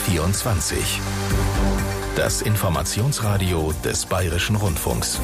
BR24. Das Informationsradio des Bayerischen Rundfunks.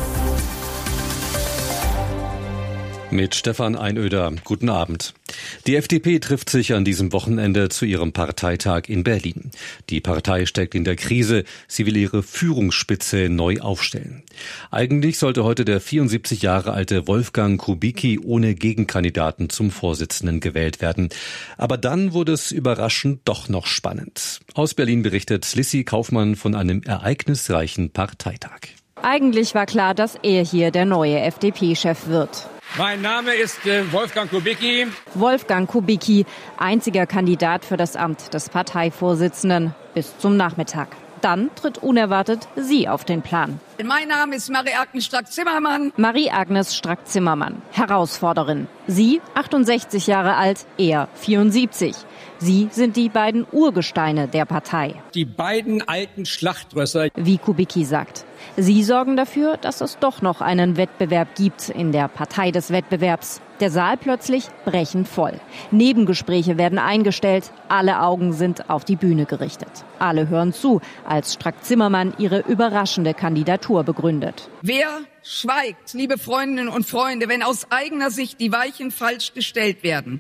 Mit Stefan Einöder. Guten Abend. Die FDP trifft sich an diesem Wochenende zu ihrem Parteitag in Berlin. Die Partei steckt in der Krise. Sie will ihre Führungsspitze neu aufstellen. Eigentlich sollte heute der 74 Jahre alte Wolfgang Kubicki ohne Gegenkandidaten zum Vorsitzenden gewählt werden. Aber dann wurde es überraschend doch noch spannend. Aus Berlin berichtet Lissy Kaufmann von einem ereignisreichen Parteitag. Eigentlich war klar, dass er hier der neue FDP-Chef wird. Mein Name ist Wolfgang Kubicki. Wolfgang Kubicki, einziger Kandidat für das Amt des Parteivorsitzenden bis zum Nachmittag. Dann tritt unerwartet sie auf den Plan. Mein Name ist Marie-Agnes Strack-Zimmermann. Marie-Agnes Strack-Zimmermann, Herausforderin. Sie 68 Jahre alt, er 74. Sie sind die beiden Urgesteine der Partei. Die beiden alten Schlachtrösser, wie Kubicki sagt. Sie sorgen dafür, dass es doch noch einen Wettbewerb gibt in der Partei des Wettbewerbs. Der Saal plötzlich brechend voll. Nebengespräche werden eingestellt. Alle Augen sind auf die Bühne gerichtet. Alle hören zu, als Strack-Zimmermann ihre überraschende Kandidatur begründet. Wer schweigt, liebe Freundinnen und Freunde, wenn aus eigener Sicht die Weichen falsch gestellt werden?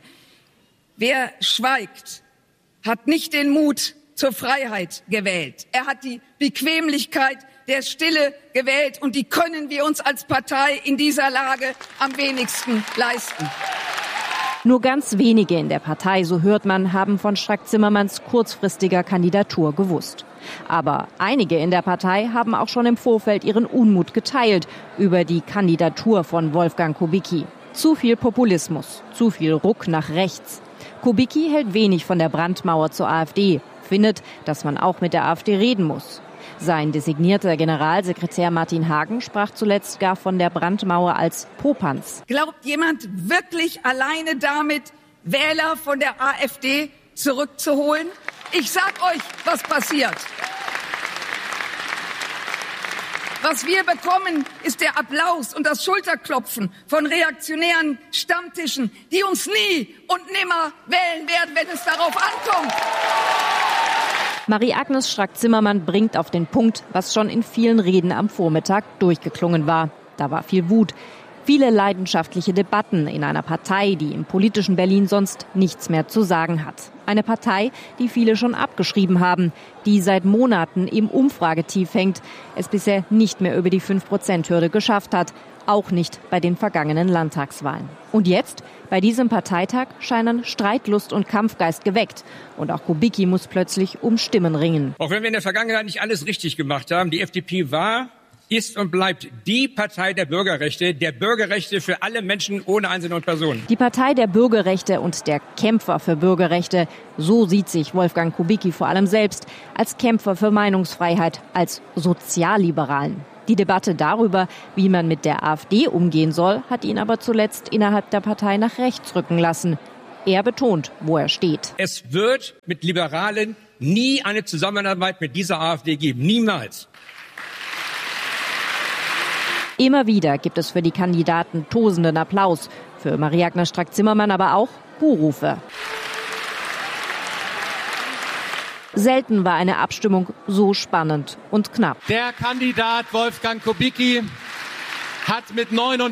Wer schweigt, hat nicht den Mut zur Freiheit gewählt. Er hat die Bequemlichkeit der Stille gewählt, und die können wir uns als Partei in dieser Lage am wenigsten leisten. Nur ganz wenige in der Partei, so hört man, haben von Strack-Zimmermanns kurzfristiger Kandidatur gewusst. Aber einige in der Partei haben auch schon im Vorfeld ihren Unmut geteilt über die Kandidatur von Wolfgang Kubicki. Zu viel Populismus, zu viel Ruck nach rechts. Kubicki hält wenig von der Brandmauer zur AfD, findet, dass man auch mit der AfD reden muss. Sein designierter Generalsekretär Martin Hagen sprach zuletzt gar von der Brandmauer als Popanz. Glaubt jemand wirklich alleine damit, Wähler von der AfD zurückzuholen? Ich sag euch, was passiert. Was wir bekommen, ist der Applaus und das Schulterklopfen von reaktionären Stammtischen, die uns nie und nimmer wählen werden, wenn es darauf ankommt. Marie-Agnes Strack-Zimmermann bringt auf den Punkt, was schon in vielen Reden am Vormittag durchgeklungen war. Da war viel Wut, viele leidenschaftliche Debatten in einer Partei, die im politischen Berlin sonst nichts mehr zu sagen hat. Eine Partei, die viele schon abgeschrieben haben, die seit Monaten im Umfragetief hängt, es bisher nicht mehr über die 5%-Hürde geschafft hat, auch nicht bei den vergangenen Landtagswahlen. Und jetzt, bei diesem Parteitag, scheinen Streitlust und Kampfgeist geweckt. Und auch Kubicki muss plötzlich um Stimmen ringen. Auch wenn wir in der Vergangenheit nicht alles richtig gemacht haben, die FDP war, ist und bleibt die Partei der Bürgerrechte für alle Menschen ohne Einzelne und Personen. Die Partei der Bürgerrechte und der Kämpfer für Bürgerrechte, so sieht sich Wolfgang Kubicki vor allem selbst, als Kämpfer für Meinungsfreiheit, als Sozialliberalen. Die Debatte darüber, wie man mit der AfD umgehen soll, hat ihn aber zuletzt innerhalb der Partei nach rechts rücken lassen. Er betont, wo er steht. Es wird mit Liberalen nie eine Zusammenarbeit mit dieser AfD geben. Niemals. Immer wieder gibt es für die Kandidaten tosenden Applaus. Für Marie-Agnes Strack-Zimmermann aber auch Buhrufe. Selten war eine Abstimmung so spannend und knapp. Der Kandidat Wolfgang Kubicki hat mit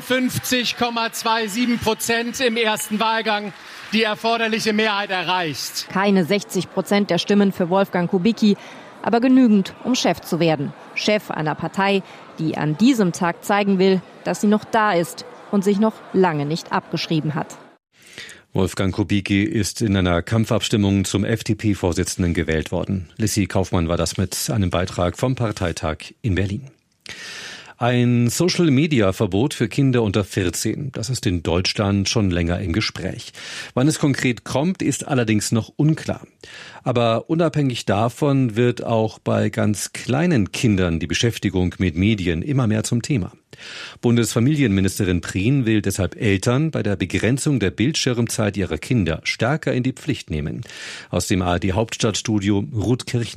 59,27% im ersten Wahlgang die erforderliche Mehrheit erreicht. Keine 60% der Stimmen für Wolfgang Kubicki, aber genügend, um Chef zu werden. Chef einer Partei, die an diesem Tag zeigen will, dass sie noch da ist und sich noch lange nicht abgeschrieben hat. Wolfgang Kubicki ist in einer Kampfabstimmung zum FDP-Vorsitzenden gewählt worden. Lissy Kaufmann war das mit einem Beitrag vom Parteitag in Berlin. Ein Social-Media-Verbot für Kinder unter 14, das ist in Deutschland schon länger im Gespräch. Wann es konkret kommt, ist allerdings noch unklar. Aber unabhängig davon wird auch bei ganz kleinen Kindern die Beschäftigung mit Medien immer mehr zum Thema. Bundesfamilienministerin Prien will deshalb Eltern bei der Begrenzung der Bildschirmzeit ihrer Kinder stärker in die Pflicht nehmen. Aus dem ARD-Hauptstadtstudio Ruth Kirchner.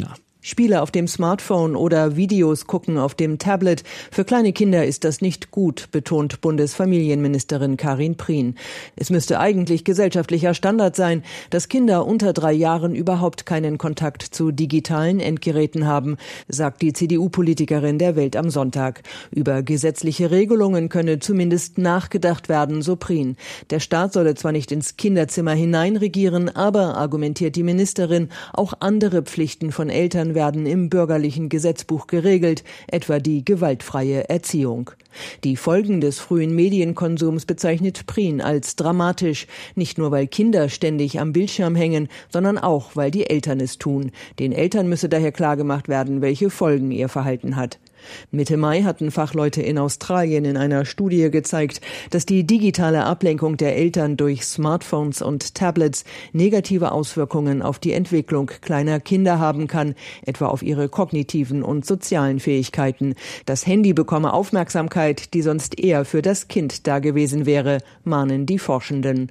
Spiele auf dem Smartphone oder Videos gucken auf dem Tablet. Für kleine Kinder ist das nicht gut, betont Bundesfamilienministerin Karin Prien. Es müsste eigentlich gesellschaftlicher Standard sein, dass Kinder unter 3 Jahren überhaupt keinen Kontakt zu digitalen Endgeräten haben, sagt die CDU-Politikerin der Welt am Sonntag. Über gesetzliche Regelungen könne zumindest nachgedacht werden, so Prien. Der Staat solle zwar nicht ins Kinderzimmer hineinregieren, aber, argumentiert die Ministerin, auch andere Pflichten von Eltern werden im bürgerlichen Gesetzbuch geregelt, etwa die gewaltfreie Erziehung. Die Folgen des frühen Medienkonsums bezeichnet Prien als dramatisch, nicht nur weil Kinder ständig am Bildschirm hängen, sondern auch, weil die Eltern es tun. Den Eltern müsse daher klargemacht werden, welche Folgen ihr Verhalten hat. Mitte Mai hatten Fachleute in Australien in einer Studie gezeigt, dass die digitale Ablenkung der Eltern durch Smartphones und Tablets negative Auswirkungen auf die Entwicklung kleiner Kinder haben kann, etwa auf ihre kognitiven und sozialen Fähigkeiten. Das Handy bekomme Aufmerksamkeit, die sonst eher für das Kind da gewesen wäre, mahnen die Forschenden.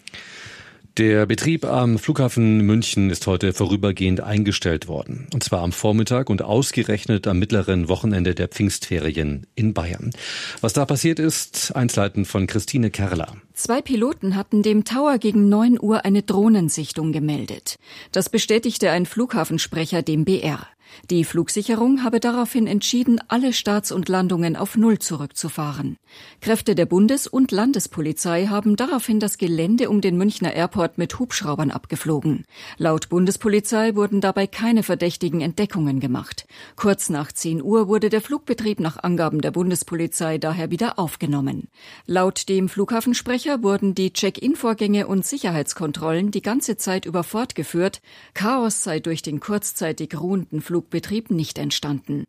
Der Betrieb am Flughafen München ist heute vorübergehend eingestellt worden. Und zwar am Vormittag und ausgerechnet am mittleren Wochenende der Pfingstferien in Bayern. Was da passiert ist, Einzelheiten von Christine Kerler. 2 Piloten hatten dem Tower gegen 9 Uhr eine Drohnensichtung gemeldet. Das bestätigte ein Flughafensprecher dem BR. Die Flugsicherung habe daraufhin entschieden, alle Starts und Landungen auf Null zurückzufahren. Kräfte der Bundes- und Landespolizei haben daraufhin das Gelände um den Münchner Airport mit Hubschraubern abgeflogen. Laut Bundespolizei wurden dabei keine verdächtigen Entdeckungen gemacht. Kurz nach 10 Uhr wurde der Flugbetrieb nach Angaben der Bundespolizei daher wieder aufgenommen. Laut dem Flughafensprecher wurden die Check-in-Vorgänge und Sicherheitskontrollen die ganze Zeit über fortgeführt. Chaos sei durch den kurzzeitig ruhenden Flugbetrieb nicht entstanden.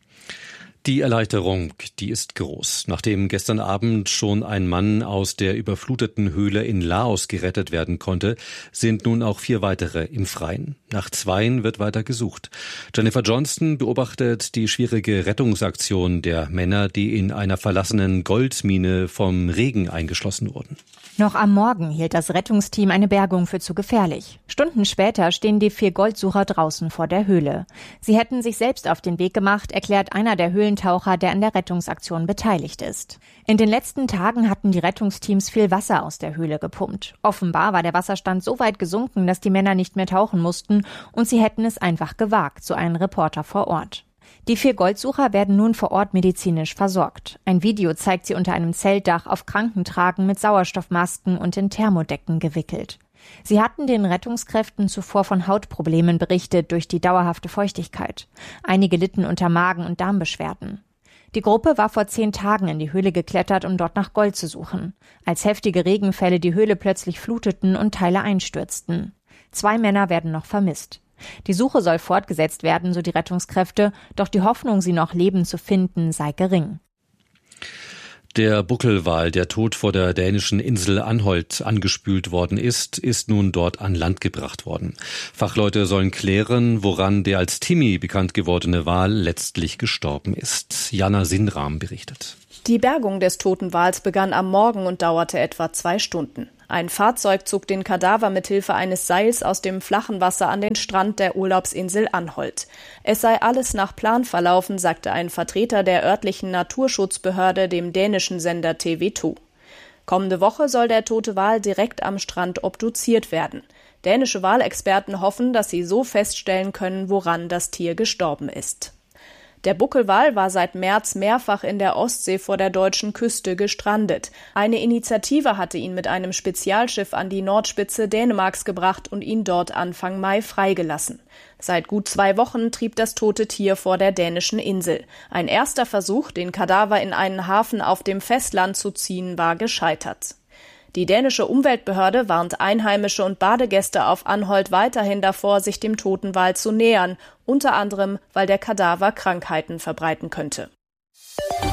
Die Erleichterung, die ist groß. Nachdem gestern Abend schon ein Mann aus der überfluteten Höhle in Laos gerettet werden konnte, sind nun auch 4 weitere im Freien. Nach 2 wird weiter gesucht. Jennifer Johnston beobachtet die schwierige Rettungsaktion der Männer, die in einer verlassenen Goldmine vom Regen eingeschlossen wurden. Noch am Morgen hielt das Rettungsteam eine Bergung für zu gefährlich. Stunden später stehen die 4 Goldsucher draußen vor der Höhle. Sie hätten sich selbst auf den Weg gemacht, erklärt einer der Höhlentaucher, der an der Rettungsaktion beteiligt ist. In den letzten Tagen hatten die Rettungsteams viel Wasser aus der Höhle gepumpt. Offenbar war der Wasserstand so weit gesunken, dass die Männer nicht mehr tauchen mussten und sie hätten es einfach gewagt, so ein Reporter vor Ort. Die 4 Goldsucher werden nun vor Ort medizinisch versorgt. Ein Video zeigt sie unter einem Zeltdach auf Krankentragen mit Sauerstoffmasken und in Thermodecken gewickelt. Sie hatten den Rettungskräften zuvor von Hautproblemen berichtet durch die dauerhafte Feuchtigkeit. Einige litten unter Magen- und Darmbeschwerden. Die Gruppe war vor 10 Tagen in die Höhle geklettert, um dort nach Gold zu suchen, als heftige Regenfälle die Höhle plötzlich fluteten und Teile einstürzten. 2 Männer werden noch vermisst. Die Suche soll fortgesetzt werden, so die Rettungskräfte, doch die Hoffnung, sie noch lebend zu finden, sei gering. Der Buckelwal, der tot vor der dänischen Insel Anholt angespült worden ist, ist nun dort an Land gebracht worden. Fachleute sollen klären, woran der als Timmy bekannt gewordene Wal letztlich gestorben ist. Jana Sinram berichtet. Die Bergung des toten Wals begann am Morgen und dauerte etwa 2 Stunden. Ein Fahrzeug zog den Kadaver mithilfe eines Seils aus dem flachen Wasser an den Strand der Urlaubsinsel Anholt. Es sei alles nach Plan verlaufen, sagte ein Vertreter der örtlichen Naturschutzbehörde dem dänischen Sender TV2. Kommende Woche soll der tote Wal direkt am Strand obduziert werden. Dänische Walexperten hoffen, dass sie so feststellen können, woran das Tier gestorben ist. Der Buckelwal war seit März mehrfach in der Ostsee vor der deutschen Küste gestrandet. Eine Initiative hatte ihn mit einem Spezialschiff an die Nordspitze Dänemarks gebracht und ihn dort Anfang Mai freigelassen. Seit gut 2 Wochen trieb das tote Tier vor der dänischen Insel. Ein erster Versuch, den Kadaver in einen Hafen auf dem Festland zu ziehen, war gescheitert. Die dänische Umweltbehörde warnt Einheimische und Badegäste auf Anholt weiterhin davor, sich dem toten Wal zu nähern, unter anderem, weil der Kadaver Krankheiten verbreiten könnte.